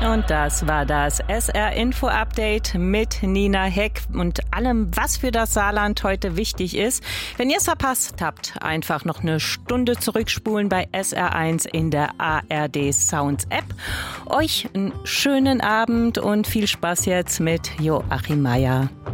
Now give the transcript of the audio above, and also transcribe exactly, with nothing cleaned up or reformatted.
Und das war das S R-Info-Update mit Nina Heck und allem, was für das Saarland heute wichtig ist. Wenn ihr es verpasst habt, einfach noch eine Stunde zurückspulen bei S R eins in der A R D Sounds App. Euch einen schönen Abend und viel Spaß jetzt mit Joachim Meier.